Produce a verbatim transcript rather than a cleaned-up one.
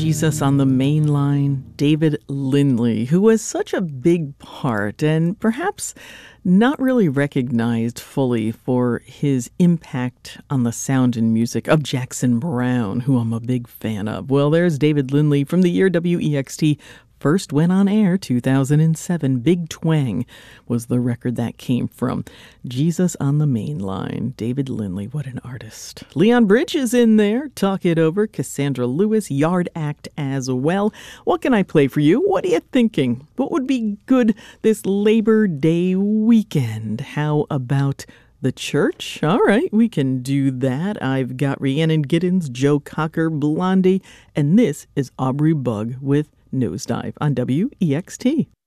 Jesus on the Main Line, David Lindley, who was such a big part and perhaps not really recognized fully for his impact on the sound and music of Jackson Browne, who I'm a big fan of. Well, there's David Lindley from the year W E X T first went on air, two thousand seven. Big Twang was the record that came from. Jesus on the Main Line. David Lindley, what an artist. Leon Bridge is in there. Talk It Over. Cassandra Lewis, Yard Act as well. What can I play for you? What are you thinking? What would be good this Labor Day weekend? How about the church? All right, we can do that. I've got Rhiannon Giddens, Joe Cocker, Blondie, and this is Aubrey Bug with Nosedive on W E X T.